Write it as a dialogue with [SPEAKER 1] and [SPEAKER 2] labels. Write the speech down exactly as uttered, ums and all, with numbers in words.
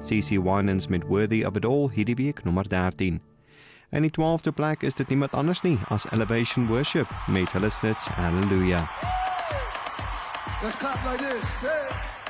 [SPEAKER 1] C C Winans met Worthy of It All hierdie week nommer dertien. In die twaalfde plek is dit niemand anders nie as Elevation Worship met hulle snits Hallelujah.
[SPEAKER 2] Let's clap like this. Hey.